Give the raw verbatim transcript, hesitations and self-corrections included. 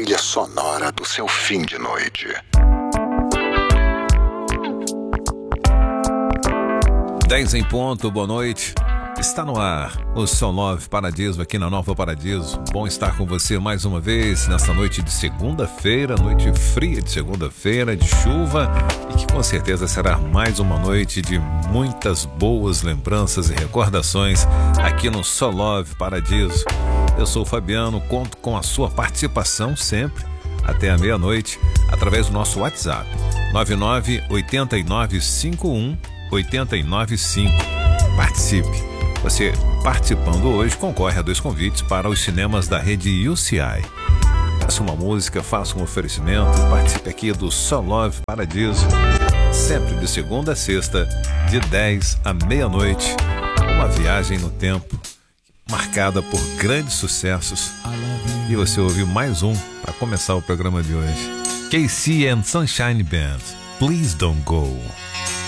trilha sonora do seu fim de noite. dez em ponto, boa noite. Está no ar o Som nove Paradiso aqui na Nova Paradiso. Bom estar com você mais uma vez nesta noite de segunda-feira, noite fria de segunda-feira, de chuva, e que com certeza será mais uma noite de muitas boas lembranças e recordações aqui no Som nove Paradiso. Eu sou o Fabiano, conto com a sua participação sempre até a meia-noite através do nosso WhatsApp nove nove oito nove cinco um oito nove cinco. Participe. Você participando hoje concorre a dois convites para os cinemas da rede U C I. Faça uma música, faça um oferecimento, participe aqui do Som nove Paradiso, sempre de segunda a sexta, de dez à meia-noite. Uma viagem no tempo marcada por grandes sucessos. E você ouviu mais um para começar o programa de hoje. K C and Sunshine Band, Please Don't Go.